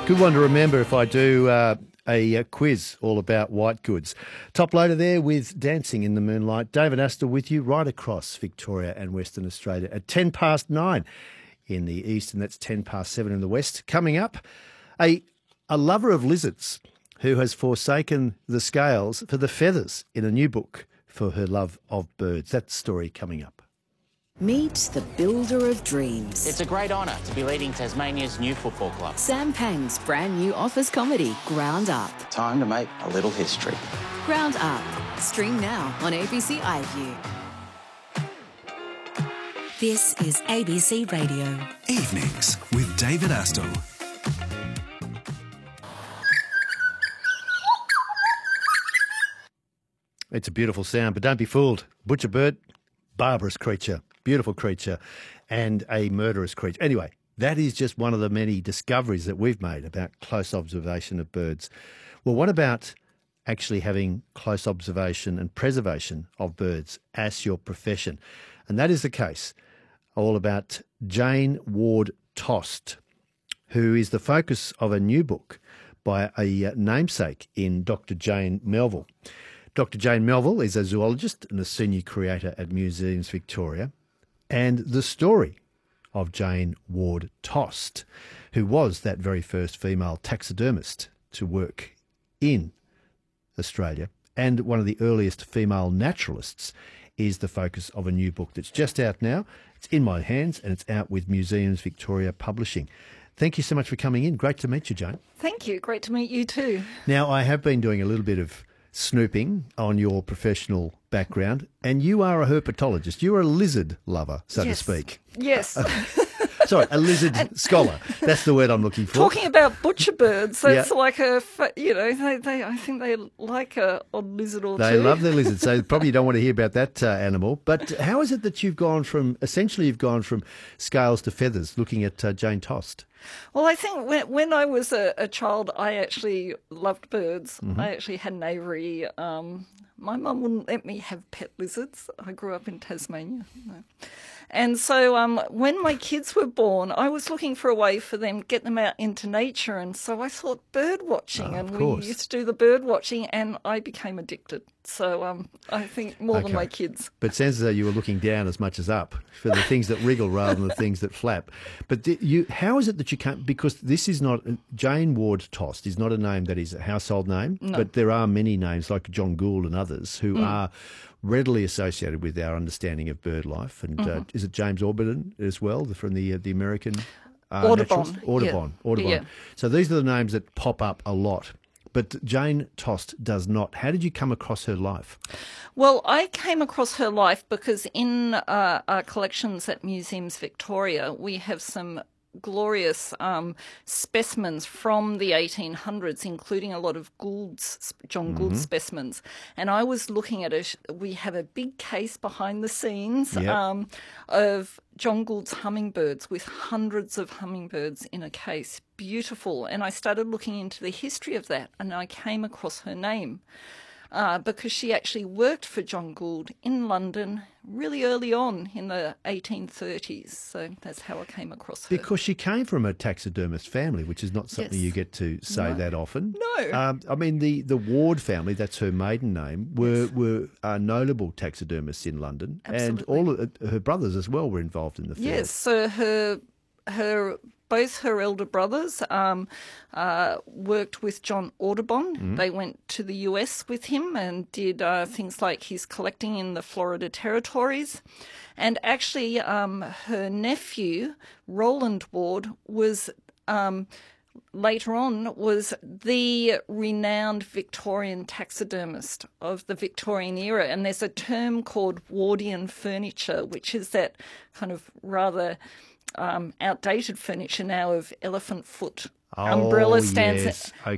Good one to remember if I do a quiz all about white goods. Top loader there with Dancing in the Moonlight. David Astor with you right across Victoria and Western Australia at 9:10 in the east, and that's 7:10 in the west. Coming up, a lover of lizards who has forsaken the scales for the feathers in a new book for her love of birds. That story coming up. Meet the builder of dreams. It's a great honour to be leading Tasmania's new football club. Sam Pang's brand new office comedy, Ground Up. Time to make a little history. Ground Up. Stream now on ABC iView. This is ABC Radio. Evenings with David Astor. It's a beautiful sound, but don't be fooled. Butcherbird, barbarous creature, beautiful creature, and a murderous creature. Anyway, that is just one of the many discoveries that we've made about close observation of birds. Well, what about actually having close observation and preservation of birds as your profession? And that is the case all about Jane Ward Tost, who is the focus of a new book by a namesake in Dr. Jane Melville. Dr. Jane Melville is a zoologist and a senior curator at Museums Victoria. And the story of Jane Ward Tost, who was that very first female taxidermist to work in Australia and one of the earliest female naturalists, is the focus of a new book that's just out now. It's in my hands and it's out with Museums Victoria Publishing. Thank you so much for coming in. Great to meet you, Jane. Thank you. Great to meet you too. Now, I have been doing a little bit of snooping on your professional background, and you are a herpetologist. You're a lizard lover, so to speak. Yes. Sorry, a lizard scholar. That's the word I'm looking for. Talking about butcher birds, that's Yeah. like a, I think they like a lizard or two. They love their lizards, so probably you don't want to hear about that animal. But how is it that you've gone from scales to feathers, looking at Jane Tost? Well, I think when I was a child, I actually loved birds. Mm-hmm. I actually had an aviary. My mum wouldn't let me have pet lizards. I grew up in Tasmania. No. And so when my kids were born, I was looking for a way for them to get them out into nature. And so I thought bird watching, and we used to do the bird watching, and I became addicted. So I think more than my kids. But it sounds as though you were looking down as much as up for the things that wriggle rather than the things that flap. But how is it that you can't, because this is not, Jane Ward Tost is not a name that is a household name, but there are many names like John Gould and others who are readily associated with our understanding of bird life. And is it James Audubon as well, from the American Audubon. Audubon. Yeah. So these are the names that pop up a lot. But Jane Tost does not. How did you come across her life? Well, I came across her life because in our collections at Museums Victoria, we have some glorious specimens from the 1800s, including a lot of John Gould specimens. And I was looking at it. We have a big case behind the scenes of John Gould's hummingbirds, with hundreds of hummingbirds in a case. Beautiful. And I started looking into the history of that, and I came across her name. Because she actually worked for John Gould in London really early on in the 1830s. So that's how I came across her. Because she came from a taxidermist family, which is not something you get to say that often. No. I mean, the Ward family, that's her maiden name, were notable taxidermists in London. Absolutely. And all of her brothers as well were involved in the field. Yes, so both her elder brothers worked with John Audubon. They went to the US with him and did things like his collecting in the Florida territories. And actually, her nephew, Roland Ward, was later on was the renowned Victorian taxidermist of the Victorian era. And there's a term called Wardian furniture, which is that kind of rather outdated furniture now of elephant foot umbrella stands. Yes.